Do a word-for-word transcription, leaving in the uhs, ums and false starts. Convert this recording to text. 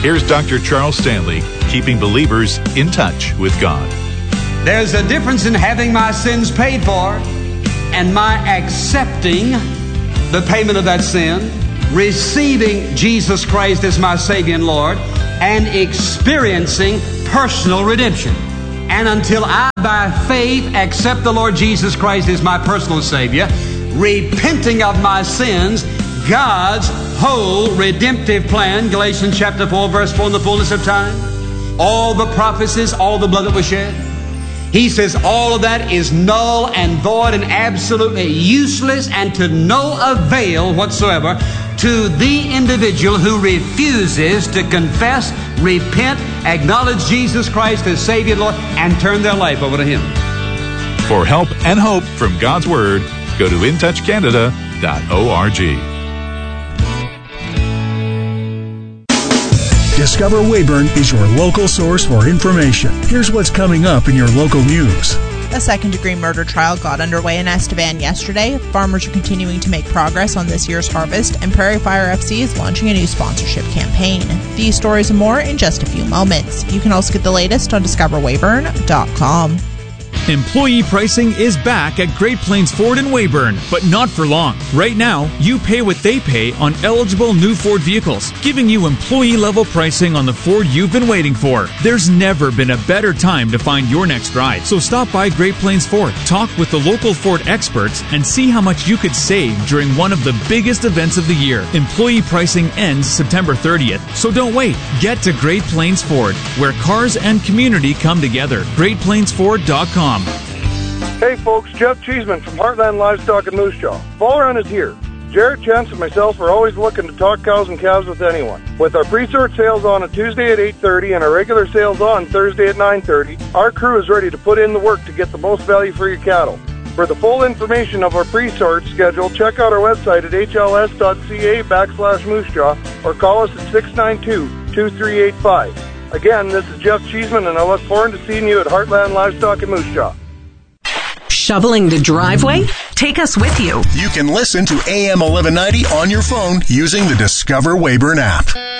Here's Doctor Charles Stanley, keeping believers in touch with God. There's a difference in having my sins paid for and my accepting the payment of that sin, receiving Jesus Christ as my Savior and Lord, and experiencing personal redemption. And until I, by faith, accept the Lord Jesus Christ as my personal Savior, repenting of my sins, God's whole redemptive plan, Galatians chapter four, verse four, in the fullness of time, all the prophecies, all the blood that was shed, He says all of that is null and void and absolutely useless and to no avail whatsoever to the individual who refuses to confess, repent, acknowledge Jesus Christ as Savior, Lord, and turn their life over to Him. For help and hope from God's Word, go to in touch canada dot org. Discover Weyburn is your local source for information. Here's what's coming up in your local news. A second-degree murder trial got underway in Estevan yesterday. Farmers are continuing to make progress on this year's harvest, and Prairie Fire F C is launching a new sponsorship campaign. These stories and more in just a few moments. You can also get the latest on discover weyburn dot com. Employee pricing is back at Great Plains Ford in Weyburn, but not for long. Right now, you pay what they pay on eligible new Ford vehicles, giving you employee-level pricing on the Ford you've been waiting for. There's never been a better time to find your next ride, so stop by Great Plains Ford, talk with the local Ford experts, and see how much you could save during one of the biggest events of the year. Employee pricing ends September thirtieth, so don't wait. Get to Great Plains Ford, where cars and community come together. great plains ford dot com. Hey folks, Jeff Cheeseman from Heartland Livestock in Moose Jaw. Fall run is here. Jarrett, Chance, and myself are always looking to talk cows and calves with anyone. With our pre-sort sales on a Tuesday at eight thirty and our regular sales on Thursday at nine thirty, our crew is ready to put in the work to get the most value for your cattle. For the full information of our pre-sort schedule, check out our website at h l s dot c a backslash moose jaw or call us at six nine two, two three eight five. Again, this is Jeff Cheeseman, and I look forward to seeing you at Heartland Livestock in Moose Jaw. Shoveling the driveway? Take us with you. You can listen to A M eleven ninety on your phone using the Discover Weyburn app.